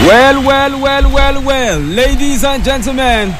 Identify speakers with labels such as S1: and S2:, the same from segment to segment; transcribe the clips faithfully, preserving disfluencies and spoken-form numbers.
S1: Well, well, well, well, well, ladies and gentlemen,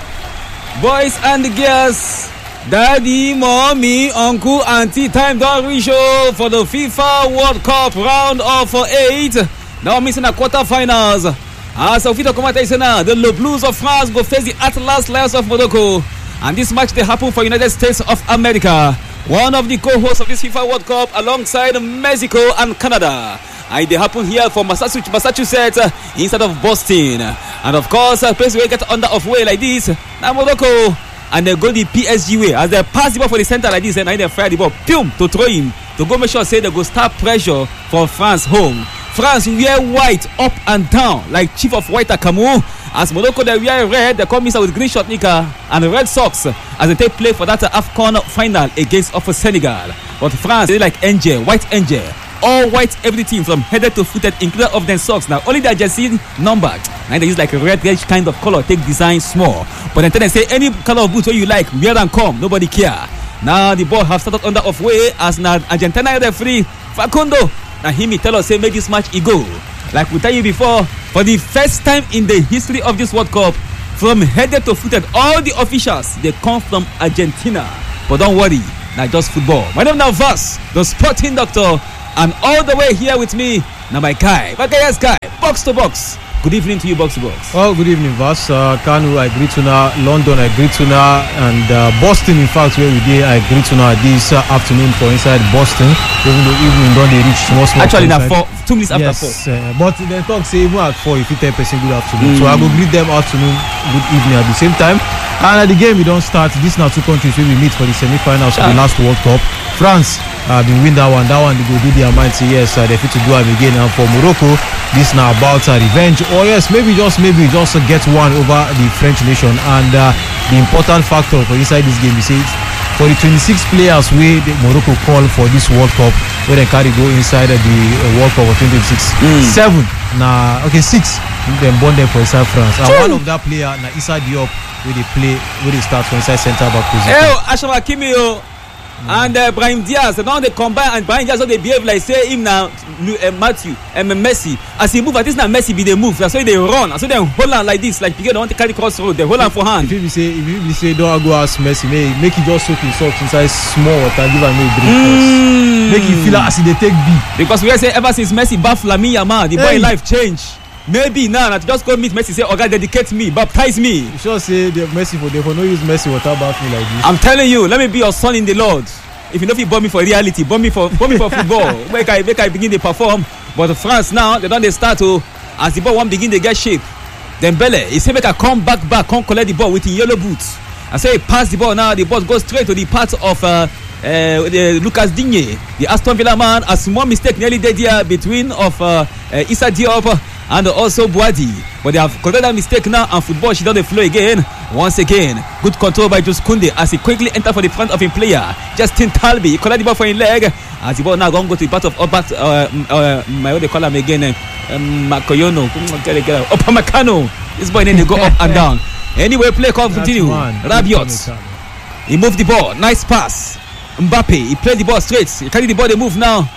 S1: boys and girls, daddy, mommy, uncle, auntie, time don't reach for the FIFA World Cup round of eight. Now missing a quarterfinals. As of Vito commentation now, the Le Blues of France go face the Atlas Lions of Morocco. And this match they happen for United States of America. One of the co-hosts of this FIFA World Cup alongside Mexico and Canada. And they happen here for Massachusetts, Massachusetts uh, instead of Boston. And of course, a uh, place where you get under of way like this. Now Morocco. And they go the P S G way. As they pass the ball for the center like this, and then they fire the ball boom, to throw him. To go make sure say they go start pressure for France home. France wear white up and down like Chief of White Akamu. As Morocco they wear red, they come inside with green short knicker and red socks as they take play for that uh, AFCON final against of Senegal. But France they like angel, white angel. All white everything from headed to footed, including of them socks. Now only their jersey numbered. And they use like a red red kind of color, take design small. But then they say any color of boots where you like, wear and come, nobody care. Now the ball have started under of way as now Argentina referee Facundo. Now him he tell us say make this match he go. Like we tell you before, for the first time in the history of this World Cup, from headed to footed, all the officials they come from Argentina. But don't worry, not just football. My name now Vas, the sporting doctor. And all the way here with me, now my guy, my guy, yes, guy, box to box. Good evening to you, box to box.
S2: Oh, good evening, Vas. Uh, Kanu, I greet you now. London, I greet you now. And uh, Boston, in fact, where we did, I greet you now this uh, afternoon for inside Boston. Even though evening don't they reach small, small.
S1: Actually, now four, two minutes after
S2: yes,
S1: four.
S2: Uh, but they talk say even at four, if you tell person good afternoon. Mm. So I will greet them afternoon, good evening at the same time. And at the game, we don't start. These now two countries where we meet for the semi-finals yeah. of the last World Cup. France uh, been win that one. That one they go do their mind say yes, uh, they fit to do it again. And for Morocco, this now about uh, revenge. Or yes, maybe just maybe just uh, get one over the French nation. And uh, the important factor for inside this game is it for the twenty-six players where the Morocco call for this World Cup, where they carry go inside uh, the uh, World Cup of twenty twenty-six. Mm. Seven, nah, okay, six. Them born there for inside France. And True. One of that player, now inside Diop, where they play, where they start for inside centre back position.
S1: Hey, Achraf Hakimi, oh. Mm. And uh, Brahim Diaz, now they combine and Brahim Diaz, so they behave like say him now, uh, Matthew and uh, Messi. As he move, at least now Messi be they move. That's why they run. So they hold on like this, like because they want to carry cross road. They hold on for hand.
S2: If you say, if you say, don't go ask Messi, make, make it just soak his socks inside small water, give him a drink.
S1: Mm.
S2: Make him feel like as they take B.
S1: Because we say ever since Messi buff Lamine Yamal, the hey. boy life change. Maybe now, nah, just go meet Messi, say, oh God, dedicate me, baptize me.
S2: You sure say the Messi for they for no use Messi water bath me like this.
S1: I'm telling you, let me be your son in the Lord. If you know if you born me for reality, born me for born me for football. Make I make I begin to perform. But France now, they don't they start to as the ball one begin to get shape. Dembele, he say make I come back back, come collect the ball with the yellow boots. I say he pass the ball now, the ball goes straight to the part of uh, uh, the Lucas Digne, the Aston Villa man. A small mistake nearly dead here between of uh, uh, Issa Diop and also Boadi, but they have corrected that mistake now, and football she doesn't flow again. Once again, good control by Jules Koundé as he quickly enter for the front of him player Justin Talby. He collect the ball for his leg as the ball now going to go to the part of Obat, uh, uh, my what they call him again, um, Makoyono, Upamecano. This boy then they go up and down. Anyway, play call continue. Rabiot, he moved the ball, nice pass. Mbappe, he played the ball straight. He carry the ball, they move now.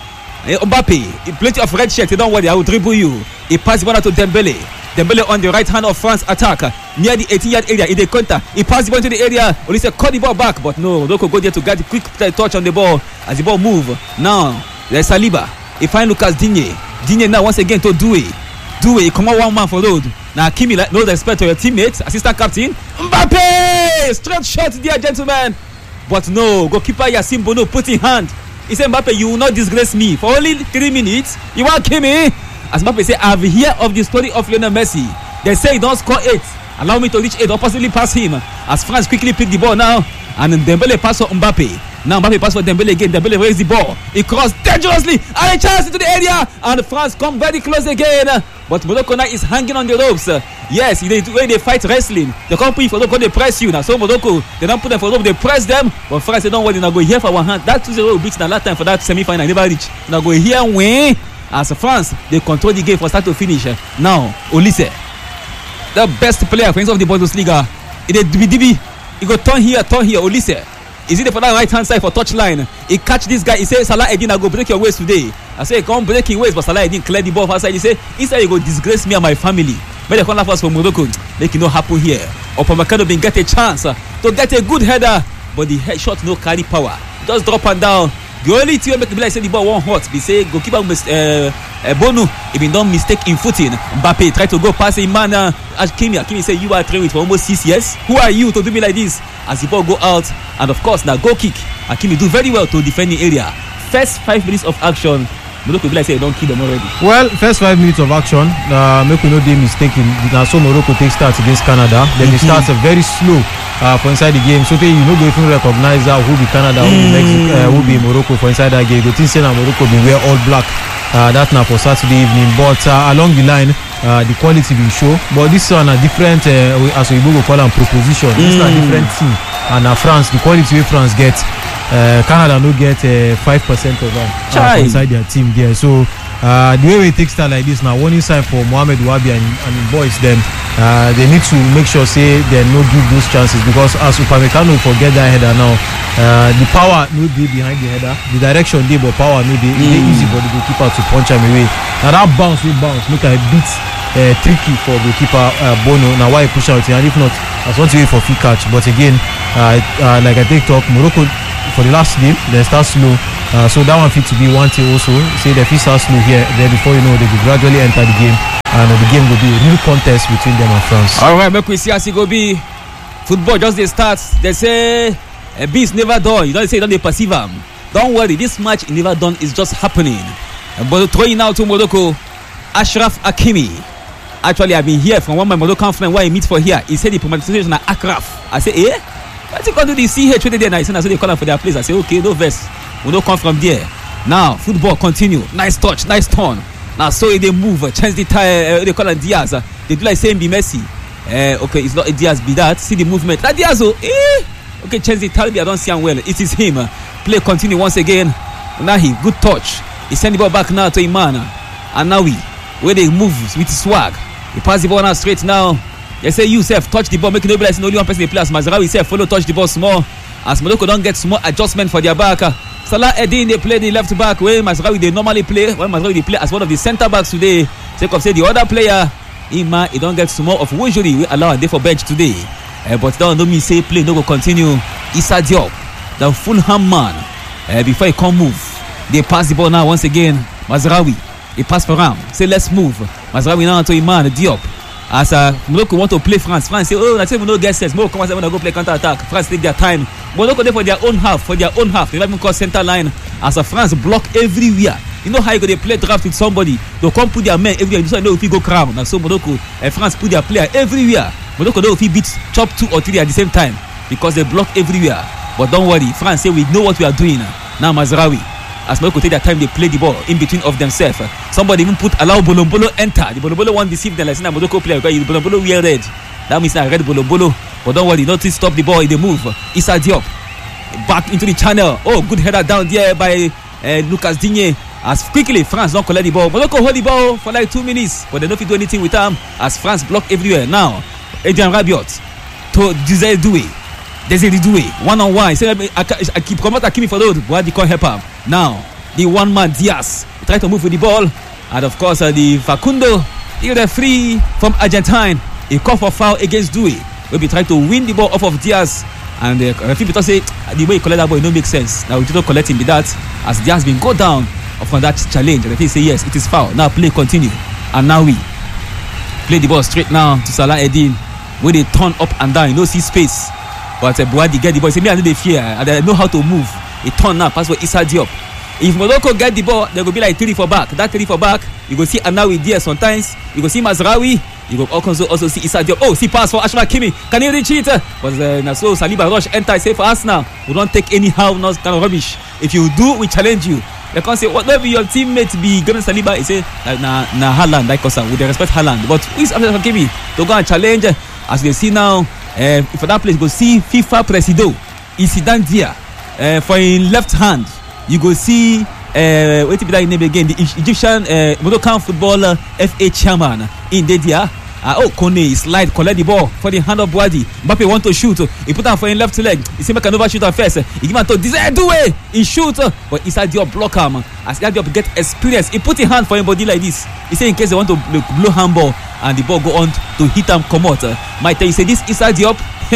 S1: Mbappe, plenty of red shirt. Don't worry, I will dribble you. He passed the ball to Dembele. Dembele on the right hand of France attack near the eighteen-yard area. In the counter, he passed the ball into the area. Olise caught the ball back, but no, Doko go there to get a quick touch on the ball as the ball move. Now there's Saliba. He find Lucas Digne. Digne now once again to Doué. Doué, he come on one man for road. Now Kimi, like, no respect to your teammates, assistant captain Mbappe. Straight shot there, gentlemen. But no, goalkeeper Yassine Bono put in hand. He said, Mbappe, you will not disgrace me. For only three minutes, you want Kimi? As Mbappe said, I've heard of the story of Lionel Messi. They say he don't score eight. Allow me to reach eight or possibly pass him. As France quickly pick the ball now. And Dembele pass for Mbappe. Now Mbappe pass for Dembele again. Dembele raise the ball. He crossed dangerously. And a chance into the area. And France come very close again. But Morocco now is hanging on the ropes. Yes, they, when they fight wrestling, they can't put for Morocco, they press you. Now, so Morocco, they don't put them for rope, they press them. But France, they don't want to go here for one hand. That two zero beats the last time for that semi-final. Never reach. Now go here, win. As France, they control the game from start to finish. Now, Olise, the best player for instance of the Bundesliga. It is D B D B. He go turn here, turn here. Olise. Is it for that right hand side for touchline? He catch this guy. He say, Salah Eddin, I go break your waist today. I say, come break your waist, but Salah Eddin clear the ball outside. He say, instead you go disgrace me and my family. Make the corner pass for Morocco. Make it not happen here. Upamecano been get a chance uh, to get a good header, but the head shot no carry power. Just drop and down. The only thing make the like say the ball one hot. Be say goalkeeper mis- uh, uh, Bono he been done mistake in footing. Mbappe try to go past him man. Uh, Hakimi Hakimi say you are training for almost six years. Who are you to do me like this? As the ball go out, and of course now goal kick. Hakimi do very well to defend the area. First five minutes of action. Morocco be like say don't kill them already.
S2: Well, first five minutes of action, uh, make we no dey mistaken. Now so Morocco take start against Canada. Then mm-hmm. it starts uh, very slow uh, for inside the game. So they, you no go even recognize uh, who be Canada, who be
S1: Mm.
S2: Mexico, uh, who be Morocco for inside that game. You go think say na Morocco be wear all black. Uh, that now for Saturday evening. But uh, along the line, uh, the quality will show. But this one a different, uh, as we go call them proposition. This is a different team. And uh, France, the quality wey France get. Uh, Canada no get five uh, percent of them uh, inside their team there. So uh, the way we take start like this now, warning sign for Mohamed Wabi and, and boys. Then uh, they need to make sure say they no give those chances, because as Upamecano forget that header now, uh, the power no dey behind the header, the direction dey but power no dey. Mm. It dey easy for the goalkeeper to punch him away. Now that bounce we bounce make a bit uh, tricky for goalkeeper uh, Bono. Now why he push out, and if not, as one to wait for free catch. But again, uh, uh, like I take talk, Morocco. For the last game, they start slow, uh, so that one fit to be one thing also. Say they fit start slow here, then before you know, they will gradually enter the game, and uh, the game will be a real contest between them and France.
S1: All right, make we see as it go be. Football just they start. They say a beast never done. You don't say you don't they perceive them. Don't worry, this match never done is just happening. But throwing out to Morocco, Achraf Hakimi. Actually, I've been here from one of my Moroccan friend where I meet for here. He said the pronunciation is Achraf. I say, eh? I think I do the C H there. I say they call them for their place. I say, okay, no verse. We don't come from there. Now, football continue. Nice touch, nice turn. Now, so they move, change the tire. Uh, they call them Diaz. Uh, they do like saying be Messi. Uh, okay, it's not a Diaz, be that. See the movement. That Diaz, oh, eh? Okay, change the tire. I don't see him well. It is him. Uh, play continue once again. Now he good touch. He send the ball back now to Iman. And now we, where they move with swag. He pass the ball now straight now. They say you self touch the ball, make no realize only one person they play. As Mazraoui self follow touch the ball small. As Morocco don't get small adjustment for their back. Salah Eddin they play the left back where Mazraoui they normally play. When Mazraoui they play as one of the centre backs today. Take of say the other player, Ima, he don't get small of usually we allow a day for bench today. Uh, but don't know me say play no go continue. Issa Diop, the Fulham man. Uh, before he come move, they pass the ball now once again. Mazraoui, he pass for Ram. Say let's move. Mazraoui now to Iman Diop. As uh, Morocco want to play France, France say, oh, I say we no get sense. Morocco come and go play counter attack. France take their time. Morocco there for their own half, for their own half. They even call center line. As a France block everywhere. You know how you go they play draft with somebody. They come put their men everywhere. You just know if you go crown. And so Morocco and France put their player everywhere. Morocco know if he beat chop two or three at the same time because they block everywhere. But don't worry, France say we know what we are doing now. Mazraoui. As Morocco take their time, they play the ball in between of themselves. Somebody even put allow Bolombolo enter. The Bolombolo won't deceive them like saying Morocco player because the Bolombolo wear red. That means I red Bolombolo. But don't worry, not to stop the ball. They move. Issa Diop back into the channel. Oh, good header down there by uh, Lucas Digne. As quickly France don't collect the ball. Morocco hold the ball for like two minutes, but they don't do anything with them. As France block everywhere. Now, Adrien Rabiot to Desire Doué. Desire Doué one on one. Say I, I keep coming out Hakimi for those, but they can't help him. Now the one man Diaz try to move with the ball, and of course uh, the Facundo he the free from Argentine. He call for foul against Doué. Will be trying to win the ball off of Diaz, and the uh, referee say the way he collect that ball it don't make sense. Now we don't collect him with that as Diaz been go down from that challenge. The referee say yes it is foul. Now play continue, and now we play the ball straight now to Salah Eddin where they turn up and down. You know see space. But uh, Buadi get the ball. Say me I know they fear and I know how to move. He turn now, pass for Issa Diop. If Morocco get the ball, they will be like three for back. That three for back, you go see Anawi there sometimes. You go see Mazraoui. You go also also see Issa Diop. Oh, see pass for Achraf Hakimi. Can he reach it? But uh, so Saliba rush enter. Say for us now, we don't take anyhow not kind of rubbish. If you do, we challenge you. They can't say whatever your teammate be gonna Saliba. He say like na na Haaland like us. Would they respect Haaland? But who is Achraf Hakimi to go and challenge? As they see now. Uh, for that place, go see FIFA Presido. He sit down there uh, for in left hand. You go see uh, wait to be that name again. The Egyptian uh, Moroccan footballer F A chairman in there. Uh, oh, Kone slide, collect the ball for the hand of Boadi. Mbappe want to shoot. He put on for his left leg. He see can overshoot at first. He give him to this. Do it. He shoot, but Issa Diop block him. As Issa Diop get experience, he put his hand for his body like this. He say in case they want to blow handball and the ball go on to hit him, come out. Might tell you say this Issa Diop.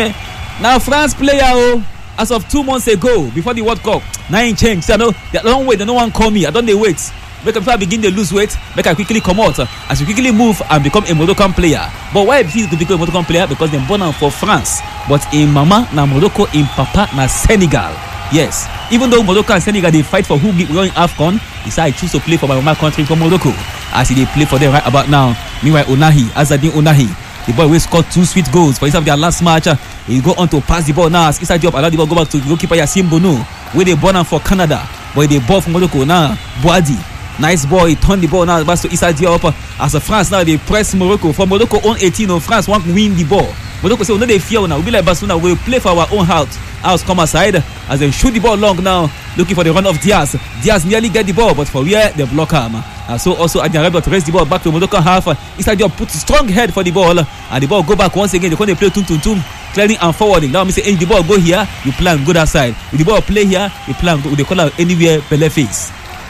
S1: Now France player, oh, as of two months ago before the World Cup, nine change. So I know they don't wait. They no one call me. I don't they wait. Make I begin to lose weight, make I quickly come out as you quickly move and become a Moroccan player. But why is to become a Moroccan player? Because they're born for France. But in Mama, na Morocco, in Papa, na Senegal. Yes. Even though Morocco and Senegal they fight for who be going AFCON, he said I choose to play for my mama country for Morocco. As they play for them right about now. Meanwhile, Unahi, Azadin Unahi, the boy will score two sweet goals for himself their last match. He go on to pass the ball now. As Issa Diop allow the ball go back to goalkeeper Yassine Bono, where they born for Canada. But they ball from Morocco now. Boadi. Nice ball, he turned the ball now back to Issa Diop. As a France now they press Morocco. For Morocco on eighteen, of France want to win the ball. Morocco say, oh, no, they fear now. We'll be like Barcelona, we'll play for our own house. House come aside as they shoot the ball long now, looking for the run of Diaz. Diaz nearly get the ball, but for where they block him. And so also Adrian Rabiot raise the ball back to Morocco half. Issa Diop put strong head for the ball, and the ball go back once again. They come they play tum tum tum, clearing and forwarding. Now me say, hey, the ball go here, you plan go that side. With the ball play here, you plan go. They call out anywhere Pele face.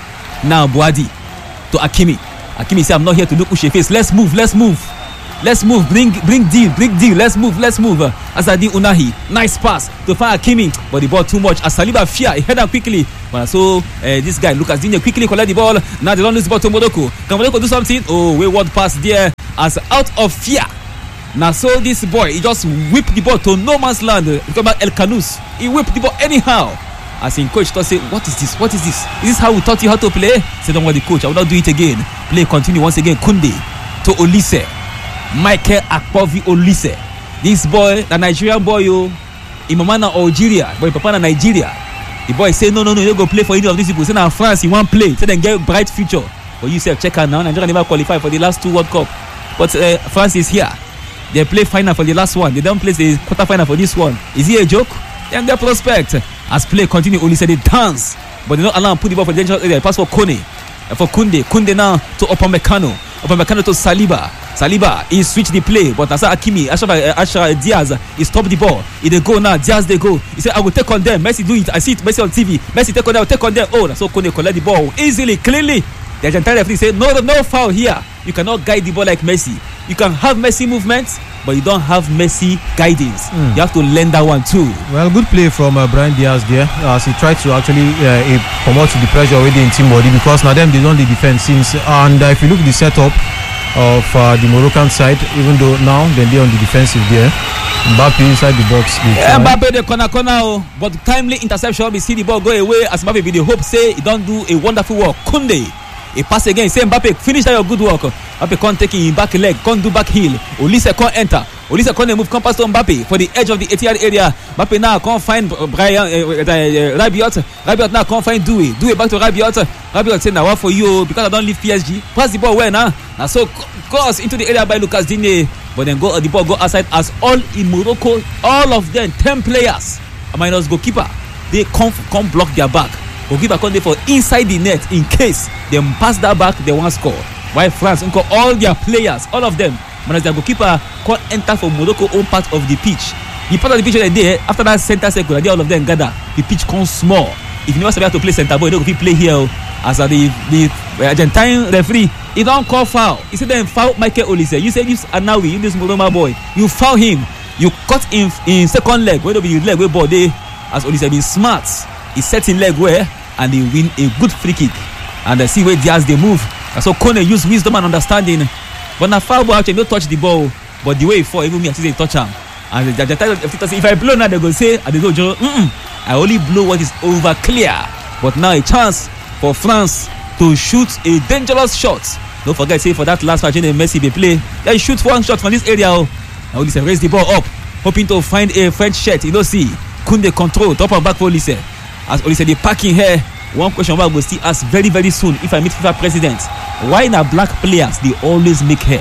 S1: Now Boadi to Hakimi. Hakimi say, I'm not here to look Uche face. Let's move, let's move. Let's move. Bring bring deal, bring deal. Let's move, let's move. Azadin Unahi. Nice pass to find Hakimi, but the ball too much. As Saliba fear, he head up quickly. But so uh, this guy, Lucas Digne, quickly collect the ball. Now they don't lose the ball to Morocco. Can Morocco do something? Oh, wayward pass there. As out of fear. Now so this boy, he just whipped the ball to no man's land. He come back El Kanous. He whipped the ball anyhow. As in coach thought say, what is this? What is this? Is this how we taught you how to play? Say, don't worry, coach, I will not do it again. Play continue once again. Koundé to Olise. Michael Akpovi Olise. This boy, the Nigerian boy, yo, in mama na Algeria, but papa na Nigeria. The boy say, no, no, no, you go play for any of these people. Say now France, he won't play. Say then get bright future. But you say, check out now. Nigeria never qualified for the last two World Cup. But uh, France is here. They play final for the last one. They don't play the quarter final for this one. Is he a joke? Then their prospect. As play continue, only say they dance, but they don't allow him put the ball for the dangerous area. Pass for Kone, for Koundé, Koundé now to Upamecano, Upamecano to Saliba. Saliba, he switched the play, but Asa Hakimi, Ashraf, Ashraf Diaz, he stopped the ball. He they go now, Diaz they go. He said, I will take on them. Messi do it. I see it. Messi on T V. Messi take on them. Take on them. Oh, so Kone collect the ball easily, cleanly. The Argentine referee say, no, no foul here. You cannot guide the ball like Messi. You can have Messi movements, but you don't have Messi guidance. Mm. You have to learn that one too.
S2: Well, good play from uh, Brian Diaz there as he tried to actually uh, come out to the pressure already in team body, because now them they don't the defense since. And uh, if you look at the setup of uh, the Moroccan side, even though now then they on the defensive there, Mbappe inside the box.
S1: Yeah, Mbappe the corner corner, oh, but timely interception. We see the ball go away as Mbappe with the hope say he don't do a wonderful work. Koundé. He pass again, say Mbappe, finish that your good work. Mbappe can't take him back leg, can't do back heel. Olise can't enter. Olise can't move, can't pass to Mbappe for the edge of the eighty yard area. Mbappe now can't find Brian, uh, uh, Rabiot. Rabiot now can't find Doué. Doué back to Rabiot. Rabiot say, now what for you? Because I don't leave P S G. Pass the ball well now. Now so cross into the area by Lucas Digne. But then go the ball go outside as all in Morocco, all of them, ten players, minus goalkeeper, they come, come block their back. Goalkeeper come there for inside the net in case they pass that back, they won't score. While France, all their players, all of them, minus their goalkeeper, can't enter for Morocco own part of the pitch. The part of the pitch they there, after that center circle, all of them gather. The pitch comes small. If you never survive to play center ball, you don't play here. As uh, the the Argentine referee, he don't call foul. He said then foul Michael Olise. You say this Anawi, you this Moroma boy, you foul him. You cut him in second leg. Where do be leg where ball they? As Olise been smart. He set in leg where and they win a good free kick. And they see where Diaz they move. And so Kone use wisdom and understanding. But now foul ball actually don't touch the ball. But the way he fall, even me I see they touch him. And the Argentine referee say if I blow now they go say and they go mm I only blow what is over clear. But now a chance for France to shoot a dangerous shot. Don't forget, say for that last match in Messi they play, they shoot one shot from this area. Now Olise raise the ball up, hoping to find a French shirt. You don't see Koundé control top and back for Olise. As Olise they packing here. One question I will see ask very very soon if I meet FIFA president. Why now black players they always make hair?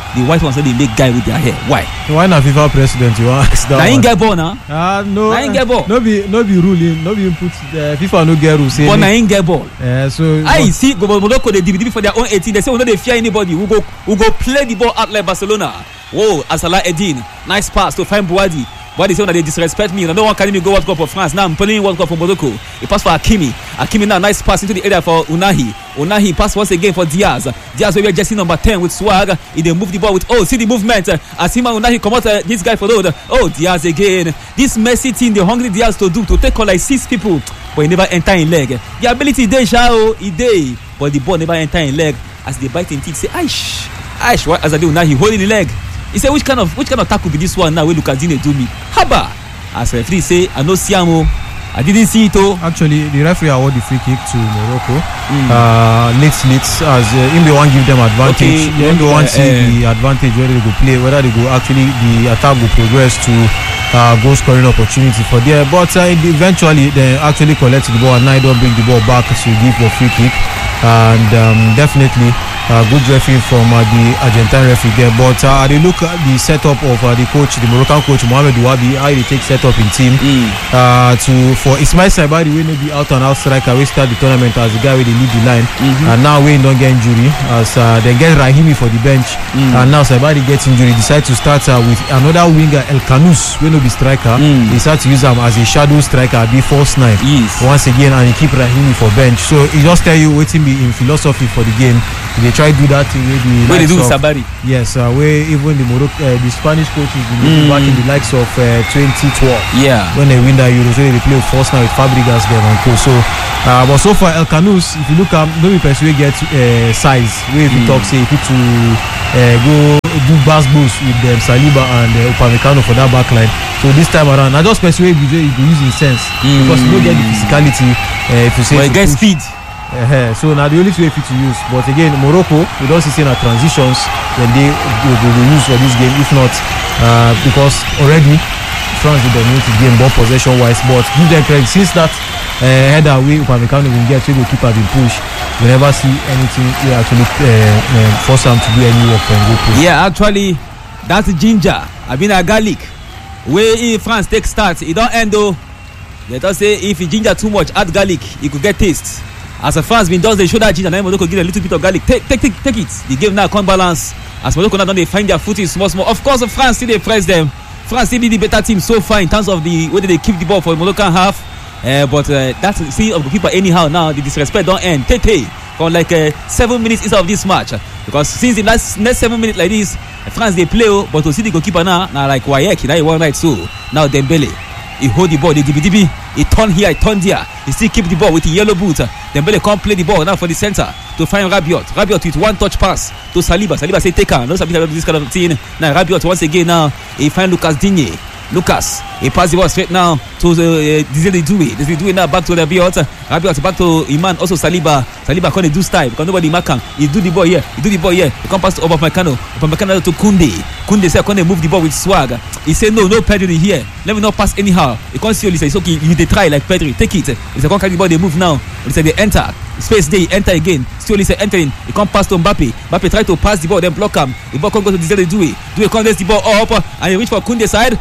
S1: the white ones wey dey make guy with their hair. Why?
S2: Why na FIFA president you wan ask that
S1: na
S2: one?
S1: Na him get ball na.
S2: Ah no.
S1: Na him get ball.
S2: No be no be ruling. No be input. Uh, FIFA no get rule say.
S1: But na him get ball.
S2: Uh, so.
S1: I see Morocco dey D B D B for their own eighteen. They say we no dey fear anybody. We go we go play the ball out like Barcelona. Whoa, Salah Eddin, nice pass to find Bouadi. Why they say that they disrespect me? I don't want carry me go World Cup for France. Now I'm playing World Cup for Morocco. He passed for Hakimi. Hakimi now nice pass into the area for Unahi. Unahi pass once again for Diaz. Diaz will be jersey number ten with swag. He dey move the ball with oh see the movement. As him and Unahi come out uh, this guy for road. Oh Diaz again. This Messi team the hungry Diaz to do to take on like six people, but he never enter in leg. The ability dey sha he dey, but the ball never enter in leg. As they bite in teeth say aish aish. What as I do Unahi holding the leg. He said, which kind of which kind of tackle be this one now? Where Lucas Digne do me? Haba! As referee say, I know Siamo. I didn't see it. Oh.
S2: Actually, the referee award the free kick to Morocco.
S1: Mm.
S2: Uh, late, late, as uh, him they want give them advantage.
S1: Okay.
S2: Him they want
S1: uh,
S2: see
S1: uh,
S2: the advantage whether they go play, whether they go actually the attack will progress to uh, goal scoring opportunity for there. But uh, eventually they actually collect the ball and now don't bring the ball back to give a free kick. And um, definitely uh, good referee from uh, the Argentine referee there. But uh, they look at the setup of uh, the coach, the Moroccan coach Mohamed Ouabi, how they take setup in team
S1: mm.
S2: uh, to for Ismail Saibari we no be out and out striker. We start the tournament as the guy where they lead the line,
S1: mm-hmm.
S2: and now we don't get injury as uh, they get Rahimi for the bench,
S1: mm.
S2: and now Saibari gets injury. Decide to start uh, with another winger El Kanous, we no be striker.
S1: Mm.
S2: They start to use him as a shadow striker, be false nine.
S1: Yes.
S2: Once again, and he keep Rahimi for bench. So he just tell you waiting be in philosophy for the game. They try to do that thing with the
S1: where they do
S2: of,
S1: Sabari.
S2: Yes, uh, where even the Morocco, uh, the Spanish coaches mm. back in the likes of uh, twenty twelve.
S1: Yeah.
S2: When they win that Euro, so they play with force now with Fabregas there and co. So, uh, but so far El Kanous, if you look at maybe person get uh, size. Where if you mm. talk say if you to uh, go do bass boost with them Saliba and uh, Upamecano for that back line. So this time around, I just persuade you you go using sense mm. because you don't get the physicality. Uh, if you say,
S1: well, you get speed.
S2: Uh, so now the only way fit to use, but again Morocco we don't see na transitions when they will go use for this game. If not, uh, because already France will dominate the game ball possession wise, but give them credit since that uh, header away Upamecano will get, so the keeper will push. We never see anything we actually uh, uh, force them to do any work and go push.
S1: Yeah, actually that's ginger. I mean a garlic. Where if France take start, it don't end though. Let us say if you ginger too much, add garlic, it could get taste. As a France been does they show that ginger, now Morocco give a little bit of garlic. Take, take, take, take it. The game now can't balance. As Morocco now they find their footing small, small. Of course, France still they press them. France still be the better team so far in terms of the way they keep the ball for the Moroccan half. Uh, but uh, that's see of the keeper anyhow now. The disrespect don't end. Tete for like uh, seven minutes inside of this match, because since the last next seven minutes like this, France they play, but to see the goalkeeper now, now like Wayek, now he one right so now Dembele. He hold the ball, the D B D B, he turn here, he turn there. He still keep the ball with the yellow boot. Dembele can't play the ball now for the center to find Rabiot. Rabiot with one touch pass to Saliba. Saliba say take her. No Saliba do this kind of thing. Now Rabiot once again now he find Lucas Digne. Lucas, he pass the ball straight now to the uh, Desiree Doué. Desiree Doué now back to Rabiot. Rabiot back to Iman. Also Saliba. Saliba can't do style because nobody mark him. He do the ball here. He do the ball here. He come pass to Upamecano. Upamecano to Koundé. Koundé say can't move the ball with swag. He say no, no Pedri here. Let me not pass anyhow. He can't see only say it's okay. You they try like Pedri. Take it. He say can't carry the ball. They move now. He say they enter. Space there. He enter again. Still he say entering. He can't pass to Mbappe. Mbappe try to pass the ball. Then block him. The ball can't go to Desiree Doué. Doué can't raise the ball up and he reach for Koundé side.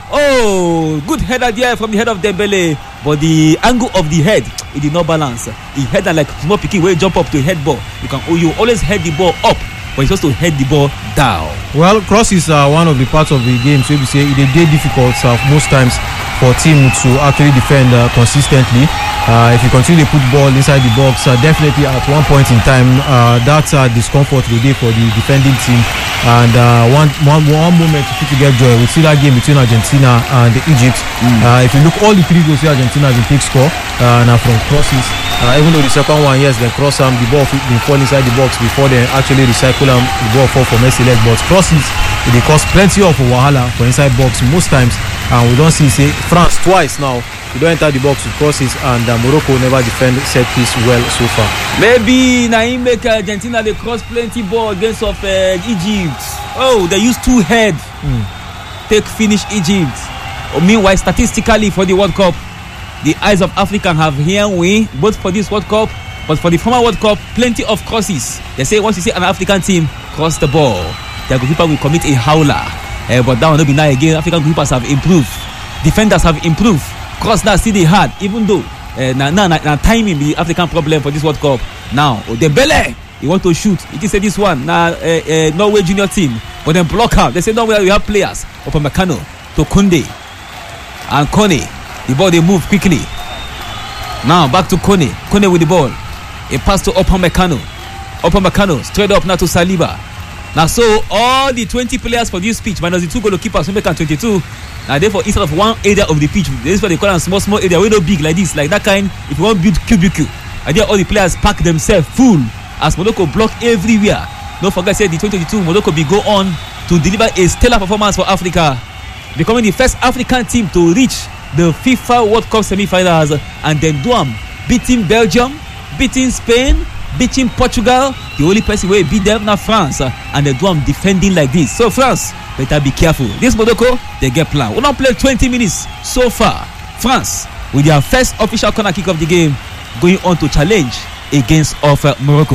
S1: Oh, good header there from the head of Dembele, but the angle of the head it did not balance. He header like small pikin where jump up to head ball. You can you always head the ball up, but you're supposed to head the ball down.
S2: Well, crosses are one of the parts of the game, so we say it is difficult uh, most times for team to actually defend uh, consistently. Uh, if you continue to put ball inside the box, uh, definitely at one point in time, uh, that's uh, discomfort will be for the defending team. And uh, one, one, one moment if you get joy, we see that game between Argentina and Egypt. Mm. Uh, if you look, all the three goals where Argentina has been pick score uh, now from crosses. Uh, even though the second one, yes, they cross them, the ball will fall inside the box before they actually recycle them, the ball fall for Messi leg. But crosses, they cause plenty of wahala for inside box most times. And we don't see, say, France twice now. We don't enter the box with crosses, and uh, Morocco never defend set piece well so far.
S1: Maybe Naim make Argentina they cross plenty ball against of uh, Egypt. Oh, they use two head. Mm. Take finish Egypt. Oh, meanwhile, statistically for the World Cup, the eyes of Africa have here win both for this World Cup, but for the former World Cup, plenty of crosses. They say once you see an African team cross the ball, their goalkeeper will commit a howler. Uh, but that will not be now again. African goalkeepers have improved. Defenders have improved. Cross now still they hard, even though uh, now, now, now timing the African problem for this World Cup. Now, Dembele, he want to shoot. He just said this one. Now, uh, uh, Norway junior team. But then block out. They say, no, we have players. Upamecano to Koundé. And Kone. The ball, they move quickly. Now, back to Kone. Kone with the ball. A pass to Upamecano. Upamecano straight up now to Saliba. Now, so all the twenty players for this pitch, minus the two goalkeepers, who make a twenty-two. Now, therefore, instead of one area of the pitch, this is what they call a small, small area. We don't big like this, like that kind. If you want to build cubicle, I think all the players pack themselves full as Morocco block everywhere. Don't forget, say the twenty twenty-two Morocco will go on to deliver a stellar performance for Africa, becoming the first African team to reach the FIFA World Cup semi-finals, and then do them, beating Belgium, beating Spain, beating Portugal. The only person who beat them now France, uh, and they do them defending like this. So France better be careful. This Morocco, they get plan. We don't play twenty minutes so far. France with their first official corner kick of the game, going on to challenge against of uh, Morocco.